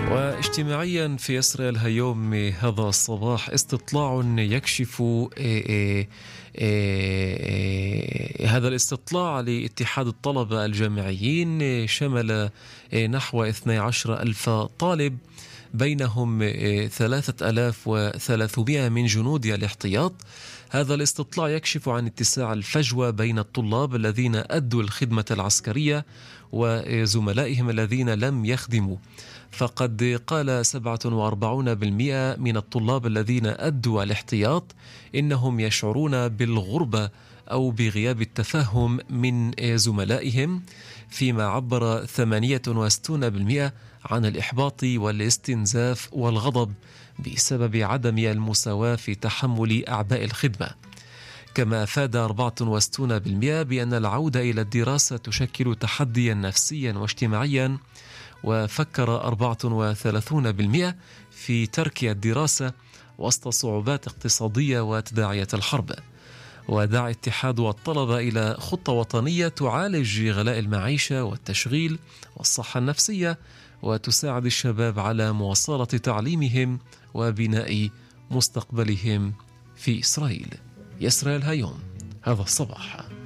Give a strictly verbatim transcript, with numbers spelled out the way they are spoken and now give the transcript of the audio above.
واجتماعيا في إسرائيل هيوم هذا الصباح استطلاع يكشف إيه إيه إيه هذا الاستطلاع لاتحاد الطلبة الجامعيين شمل نحو اثني عشر ألف طالب، بينهم ثلاثة آلاف وثلاثمائة من جنود الاحتياط. هذا الاستطلاع يكشف عن اتساع الفجوة بين الطلاب الذين أدوا الخدمة العسكرية وزملائهم الذين لم يخدموا. فقد قال سبعة وأربعين بالمئة من الطلاب الذين أدوا الاحتياط إنهم يشعرون بالغربة أو بغياب التفاهم من زملائهم، فيما عبر ثمانية وستون بالمئة عن الإحباط والاستنزاف والغضب بسبب عدم المساواة في تحمل أعباء الخدمة. كما أفاد أربعة وستون بالمئة بأن العودة إلى الدراسة تشكل تحديا نفسيا واجتماعيا، وفكر أربعة وثلاثون بالمئة في ترك الدراسة وسط صعوبات اقتصادية وتداعيات الحرب. ودعا اتحاد الطلبة إلى خطة وطنية تعالج غلاء المعيشة والتشغيل والصحة النفسية، وتساعد الشباب على مواصلة تعليمهم وبناء مستقبلهم في إسرائيل. إسرائيل هيوم هذا الصباح.